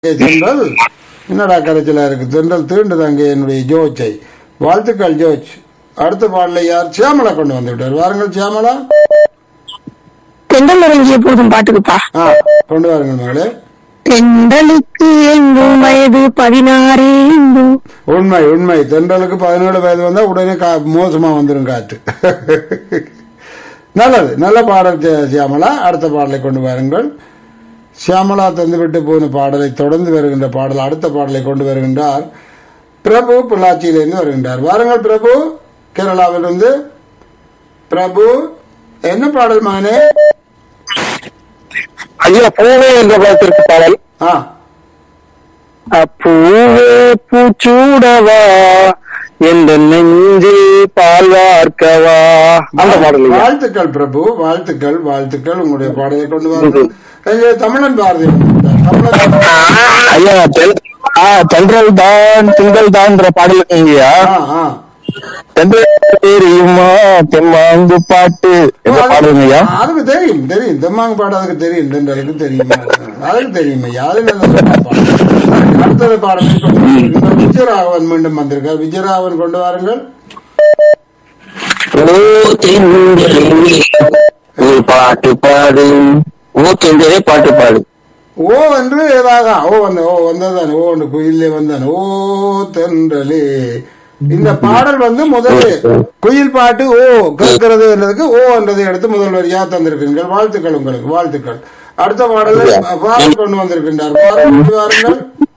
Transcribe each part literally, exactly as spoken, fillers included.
தென்றல் என்னடா கரைச்சலா இருக்கு தென்றல் தீண்டுது அங்கே என்னுடைய ஜோச்சை. வாழ்த்துக்கள் ஜோச். அடுத்த பாடலை யார்? சியாமலா கொண்டு வந்து விட்டார். வாருங்கள் சியாமலா. தென்றல் இறங்கிய போதும் பாட்டுக்குப்பா. ஆ கொண்டு வாருங்கள் மகளே. தென்றலுக்கு எங்கும் வயது பதினாறு எங்கும். உண்மை உண்மை. தென்றலுக்கு பதினேழு வயது வந்தா உடனே கா மோசமா வந்துடும் காற்று. நல்லது, நல்ல பாடல் சியாமலா. அடுத்த பாடலை கொண்டு வாருங்கள். சியாமலா தந்துவிட்டு போன பாடலை தொடர்ந்து வருகின்ற பாடல் அடுத்த பாடலை கொண்டு வருகின்றார் பிரபு. பொள்ளாச்சியிலிருந்து வருகின்றார். வாருங்கள் பிரபு. கேரளாவிலிருந்து பிரபு. என்ன பாடல் மகனே? ஐயா பூவே என்ற பாடத்திற்கு பாடல். ஆ பூவே பூச்சூடவா எந்த நெஞ்சு பால் வார்க்கவா அந்த பாடல். வாழ்த்துக்கள் பிரபு, வாழ்த்துக்கள் வாழ்த்துக்கள். உங்களுடைய பாடலை கொண்டு வாருங்கள். தமிழன் பாரதி தமிழன். ஐயா தென்றல் தான் திங்கள் தான் பாடல் இருக்குங்கய்யா. தென்றல் தெரியுமா தெம்மாங்கு பாட்டு என்ற பாடலுங்கய்யா. அதுக்கு தெரியும் தெரியும் தெம்மாங்கு பாட்டு அதுக்கு தெரியும். தென்றலுக்கு தெரியுமா? அதுக்கு தெரியும் ஐயா. அது நல்ல பாடல். அடுத்தது பாடலை விஜயராகவன் மீண்டும் வந்திருக்கார். விஜயராகவன் கொண்டு வாருங்கள். பாட்டு பாடு ஓ தென்றலே பாட்டு பாடு. ஓ என்று ஏதாவது ஓ வந்த ஓ வந்ததான் ஓ ஒன்று குயிலே வந்தான். ஓ தென்றலே. இந்த பாடல் வந்து முதல் குயில் பாட்டு ஓ கேட்கிறது என்றதுக்கு ஓ என்றதை எடுத்து முதல் வரியா தந்திருக்கிறீர்கள். வாழ்த்துக்கள் உங்களுக்கு, வாழ்த்துக்கள். அடுத்த பாடலை பாடல் கொண்டு வந்திருக்கின்றார். பாடல் கொண்டு வாருங்கள்.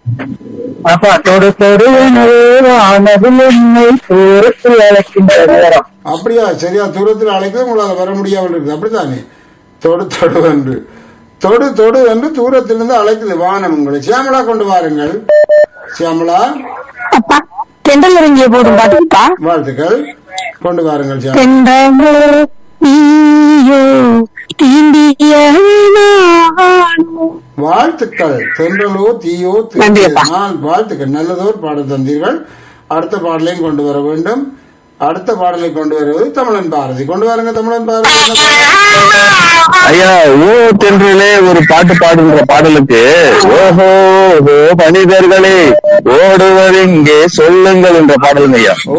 அப்படியா? சரியா, தூரத்தில் அழைக்கிறது உங்களால் வர முடியாமல் இருக்குது. அப்படித்தானே? தொடு தொடு என்று தொடு தொடு என்று தூரத்திலிருந்து அழைக்குது வானம் உங்களை. சியாமலா கொண்டு வாருங்கள். சியாமலா. தென்றல் இறங்கிய போதும் பாட்டுக்குப்பா. வாழ்த்துக்கள். கொண்டு வாருங்கள் சியாமலா. தென்றலோ நீயோ தீண்டிய வாழ்த்துக்கள். தென்றலோ தீயோ தீண்டினால் வாழ்த்துக்கள். நல்லதோர் பாடல் தந்தீர்கள். அடுத்த பாடலையும் கொண்டு வர வேண்டும். அடுத்த பாடலை கொண்டு வருவது தமிழன் பாரதி. கொண்டு வாருங்க தமிழன் பாரதி. ஐயா ஓ தென்றலே ஒரு பாட்டு பாடுகிற பாடலுக்கு ஓஹோ ஓ மனிதர்களே ஓடுவது இங்கே சொல்லுங்கள் என்ற பாடலுங்க ஐயா. ஓ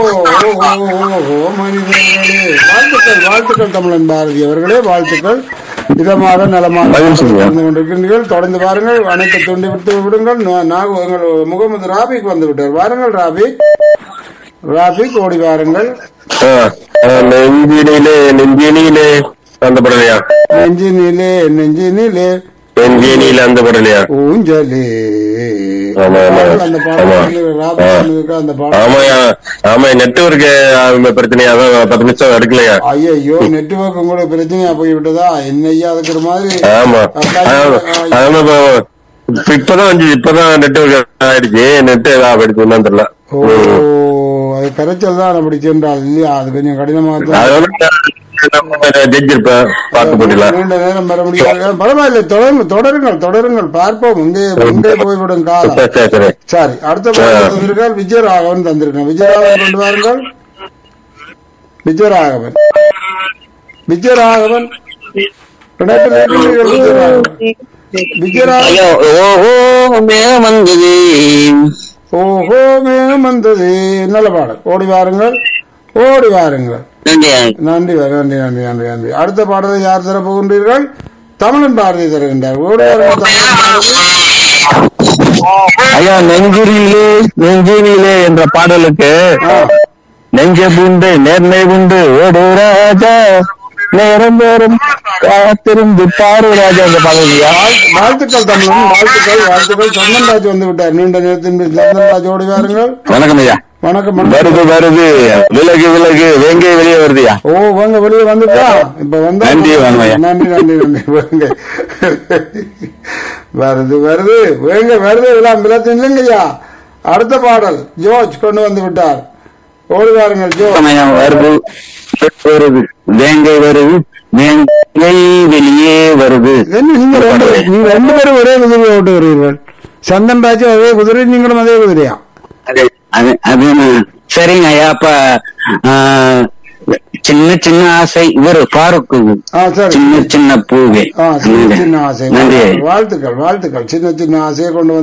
ஓ மனிதர்களே. வாழ்த்துக்கள் வாழ்த்துக்கள் தமிழன் பாரதி அவர்களே, வாழ்த்துக்கள். இதமாக நலமாக கொண்டிருக்கின்றீர்கள். தொடர்ந்து பாருங்கள். அனைத்து துண்டி விட்டு விடுங்கள். முகமது ராபிக் வந்து விட்டார். வாருங்கள் ராபிக். ராபிக் ஓடி வாருங்கள். நெஞ்சினிலே நெஞ்சினிலே அந்த படலையா? நெஞ்சினிலே நெஞ்சினிலே நெஞ்சினிலே அந்த படலையா? ஊஞ்சலே. அந்த பாடல் அந்த பாடல். ஆமாயா ஆமா நெட்வொர்க் பிரச்சனையா தான் பத்து நிமிஷம் எடுக்கலையா? ஐயோ நெட்வொர்க் உங்களுக்கு பிரச்சனையா போய்விட்டதா? என்னையா அதுக்கு மாதிரி? ஆமா இப்பதான் வந்து இப்பதான் நெட்வொர்க் ஆயிடுச்சு. நெட் ஏதாவது ஆயிடுச்சு என்னன்னு தெரியல. ஓ அது கரைச்சல் தான் அப்படி சென்றால் இல்லையா? அது கொஞ்சம் கடினமா நீண்ட நேரம் வர முடியாது. பரவாயில்லை, தொடருங்கள் தொடருங்கள் தொடருங்கள் பார்ப்போம். இங்கே இங்கே போய்விடும் காலம். சரி, அடுத்த பாடல் தந்திருக்கார் விஜயராகவன் தந்திருக்கேன். விஜயராகவன் கொண்டு வாருங்கள். விஜயராகவன் விஜயராகவன் விஜயராகவன். ஓஹோ மேகம் வந்தது. ஓஹோ மேகம் வந்தது. நல்ல பாடல். ஓடி வாருங்கள் ஓடி வாருங்கள். நன்றி நன்றி நன்றி நன்றி நன்றி. அடுத்த பாடலை யார் தர போகின்றீர்கள்? தமிழன் பாரதி தருகின்றார். ஓடி வாருங்கள். ஐயா நெஞ்சினிலே நெஞ்சினிலே என்ற பாடலுக்கு நெஞ்ச புண்டு நேர்மை உண்டு ஓடு ராஜா நேரம் நேரம் காத்திருந்து பாரு ராஜா என்ற பாடல். வாழ்த்துக்கள் தமிழன், வாழ்த்துக்கள் வாழ்த்துக்கள். சந்தன்ராஜ் வந்து விட்டார். நீண்ட நேரத்தின் சந்தன்ராஜ் ஓடி வாருங்கள். வணக்கம் ஐயா. வணக்கம். வருது வருது விலகு விலகு வேங்கை வெளியே வருதுயா. ஓ வாங்க வெளியே வந்துட்டா இப்ப வந்தா. நன்றி நன்றி நன்றி நன்றி. வேங்க வருது வருது வேங்க வருது எல்லாம் விளத்து இல்லைங்கய்யா. அடுத்த பாடல் ஜோர்ஜ் கொண்டு வந்து விட்டார். ஓடி வாருங்கள் ஜோர்ஜ். வருது வருது வேங்கை வருது வேங்கை வெளியே வருது. நீங்க ரெண்டு நீங்க ரெண்டு பேரும் ஒரே குதிரையை ஓட்டு வருவீர்கள். சந்தன்ராஜ் அதே குதிரை, நீங்களும் அதே குதிரையா? அது அது சரிங்க ஐயா. அப்ப சின்ன சின்ன ஆசை இவர் பாருக்கு ஆ சரி சின்ன சின்ன பூவே ஆ சின்ன சின்ன ஆசை நன்றி. வாழ்த்துக்கள் வாழ்த்துக்கள் சின்ன சின்ன ஆசையை கொண்டு வந்து